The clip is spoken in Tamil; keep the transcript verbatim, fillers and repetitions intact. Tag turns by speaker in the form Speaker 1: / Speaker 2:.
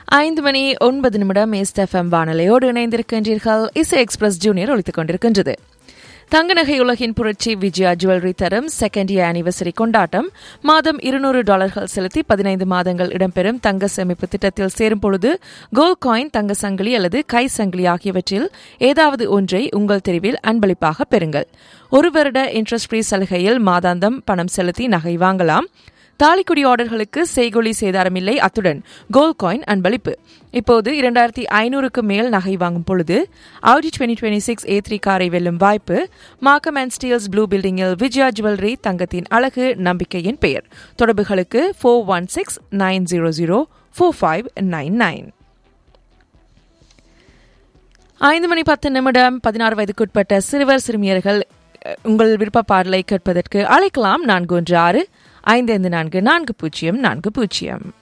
Speaker 1: ஐந்து மணி ஒன்பது நிமிடம் எஸ்எஃப்எம் வானொலியோடு இணைந்திருக்கின்றீர்கள். இசை எக்ஸ்பிரஸ் ஜூனியர் ஒலித்துக் கொண்டிருக்கின்றது. தங்க நகை உலகின் புரட்சி விஜயா ஜுவல்லரி தரும் செகண்ட் இயர் ஆனிவர்சரி கொண்டாட்டம். மாதம் இருநூறு டாலர்கள் செலுத்தி பதினைந்து மாதங்கள் இடம்பெறும் தங்க சேமிப்பு திட்டத்தில் சேரும் பொழுது கோல்ட் காயின், தங்க சங்கிலி அல்லது கை சங்கிலி ஆகியவற்றில் ஏதாவது ஒன்றை உங்கள் தெரிவில் அன்பளிப்பாக பெறுங்கள். ஒரு வருட இன்ட்ரெஸ்ட் ஃப்ரீ சலுகையில் மாதாந்தம் பணம் செலுத்தி நகை வாங்கலாம். தாலிக்குடி ஆர்டர்களுக்கு செய்கொலி சேதாரமில்லை. அத்துடன் கோல்ட் காயின் அன்பளிப்பு. இப்போது இரண்டாயிரத்தி ஐநூறுக்கு மேல் நகை வாங்கும் பொழுது ஆடி twenty twenty six A three காரை வெல்லும் வாய்ப்பு. மார்க்கம் அண்ட் ஸ்டீல்ஸ் ப்ளூ பில்டிங்கில் விஜயா ஜுவல்லரி, தங்கத்தின் அழகு நம்பிக்கையின் பெயர். தொடர்புகளுக்கு four one six nine zero zero four five nine nine. ஐந்து மணி பத்து நிமிடம். பதினாறு வயதுக்குட்பட்ட சிறுவர் சிறுமியர்கள் உங்கள் விருப்ப பாடலை கேட்பதற்கு அழைக்கலாம். நான்கு ஒன்று ஆறு ஐந்து ஐந்து நான்கு நான்கு பூஜ்ஜியம் நான்கு பூஜ்ஜியம்.